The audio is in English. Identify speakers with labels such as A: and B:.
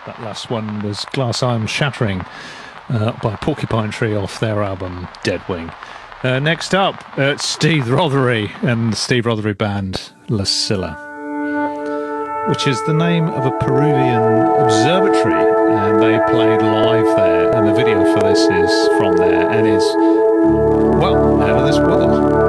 A: That last one was Glass Arm Shattering by Porcupine Tree off their album Deadwing. Next up, Steve Rothery and the Steve Rothery band La Silla, which is the name of a Peruvian observatory, and they played live there, and the video for this is from there and is, well, out of this world.